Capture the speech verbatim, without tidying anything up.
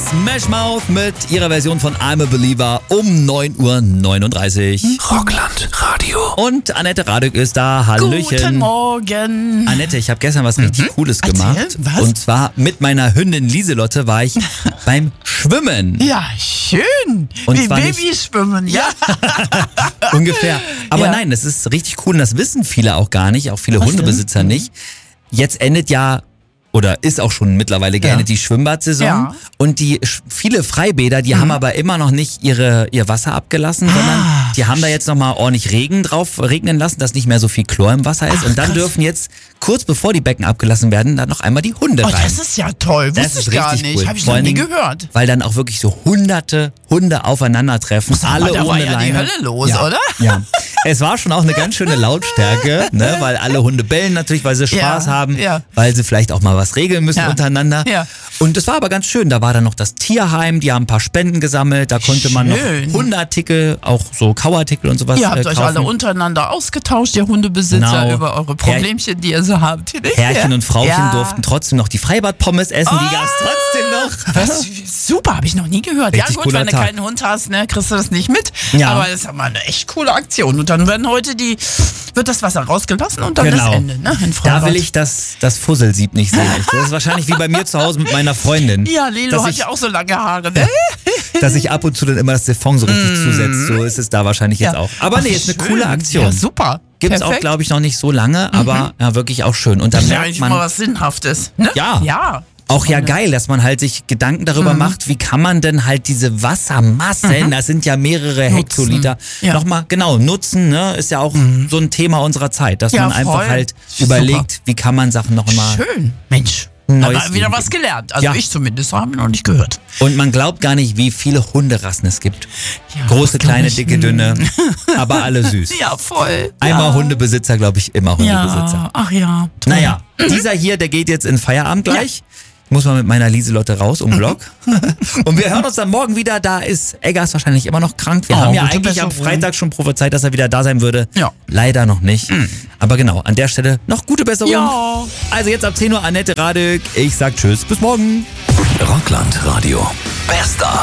Smash Mouth mit ihrer Version von I'm a Believer um neun Uhr neununddreißig. Rockland Radio. Und Annette Radek ist da. Hallöchen. Guten Morgen. Annette, ich habe gestern was richtig Mhm. Cooles Erzähl, gemacht. was? Und zwar mit meiner Hündin Lieselotte war ich beim Schwimmen. Ja, schön. Und Wie zwar nicht- Babyschwimmen, ja. Ungefähr. Aber Ja. nein, das ist richtig cool und das wissen viele auch gar nicht, auch viele Was Hundebesitzer denn? nicht. Jetzt endet ja oder ist auch schon mittlerweile geendet Ja. die Schwimmbadsaison Ja. und die sch- viele Freibäder, die haben aber immer noch nicht ihre ihr Wasser abgelassen, sondern Ah, die haben da jetzt nochmal ordentlich Regen drauf regnen lassen, dass nicht mehr so viel Chlor im Wasser ist Ach, und dann krass. dürfen jetzt kurz bevor die Becken abgelassen werden, dann noch einmal die Hunde Oh, rein. das ist ja toll. Das Wusste ist ich gar richtig nicht. cool. Habe ich Vor noch allen nie Dingen, gehört. Weil dann auch wirklich so hunderte Hunde aufeinandertreffen, alle Aber da ohne war ja die Leine. Hölle los, ja. oder? Ja. Es war schon auch eine ganz schöne Lautstärke, ne, weil alle Hunde bellen natürlich, weil sie Spaß Ja, haben, ja. weil sie vielleicht auch mal was regeln müssen Ja. untereinander. Ja. Und es war aber ganz schön, da war dann noch das Tierheim, die haben ein paar Spenden gesammelt, da konnte man noch Schön. Hundeartikel, auch so Kauartikel und sowas Ihr äh, habt euch kaufen. alle untereinander ausgetauscht, ihr Hundebesitzer, Genau. über eure Problemchen, die ihr so habt. Herrchen und Frauchen Ja. durften trotzdem noch die Freibadpommes essen, die gab's trotzdem noch. Was, super, habe ich noch nie gehört. Richtig ja gut, cooler wenn du Tag. keinen Hund hast, ne, kriegst du das nicht mit. Ja. Aber das ist ja mal eine echt coole Aktion. Und dann werden heute die, wird das Wasser rausgelassen und dann Genau. das Ende, ne? In Da Freibad. will ich das, das Fusselsieb nicht sehen. Das ist wahrscheinlich wie bei mir zu Hause mit meiner Freundin. Ja, Lilo dass hat ich, ja auch so lange Haare, ne? dass ich ab und zu dann immer das Siphon so richtig zusetzt. So ist es da wahrscheinlich jetzt auch. Aber Ach, nee, ist eine schön. coole Aktion. Ja, super. Gibt es auch, Perfekt. glaube ich, noch nicht so lange, aber ja, wirklich auch schön. Und da Das ist ja merkt eigentlich mal man was Sinnhaftes, ne? Ja. Ja. auch ja geil, dass man halt sich Gedanken darüber macht, wie kann man denn halt diese Wassermassen, das sind ja mehrere Nutzen. Hektoliter, Ja. nochmal, genau, nutzen, ne, ist ja auch so ein Thema unserer Zeit, dass Ja, man einfach voll. halt Super. überlegt, wie kann man Sachen noch mal. Schön. Mensch. Neues Aber wieder Leben was gelernt. Also Ja. ich zumindest, habe ich noch nicht gehört. Und man glaubt gar nicht, wie viele Hunderassen es gibt. Ja, Große, das glaub kleine, ich. dicke, dünne, aber alle süß. Ja, voll. Einmal ja. Hundebesitzer, glaube ich, immer Hundebesitzer. Ja, ach ja. Toll. Naja, dieser hier, der geht jetzt in Feierabend gleich. Muss man mit meiner Lieselotte raus um Block. Und wir hören uns dann morgen wieder. Da ist Eggers wahrscheinlich immer noch krank. Wir Oh, haben ja gute eigentlich am Besserung. Freitag schon prophezeit, dass er wieder da sein würde. Ja. Leider noch nicht. Aber genau, an der Stelle noch gute Besserung. Ja. Also jetzt ab zehn Uhr Annette Radek. Ich sag tschüss, bis morgen. Rockland Radio. Bester.